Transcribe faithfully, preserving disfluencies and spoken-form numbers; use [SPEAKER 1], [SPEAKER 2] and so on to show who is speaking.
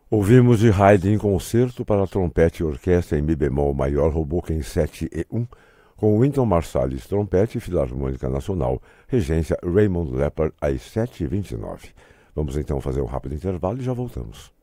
[SPEAKER 1] Ouvimos de Haydn Concerto para trompete e orquestra em Mi bemol maior Hoboken sete e um, com Wynton Marsalis trompete e Filarmônica Nacional, regência Raymond Leppard às sete e vinte e nove. Vamos então fazer um rápido intervalo e já voltamos.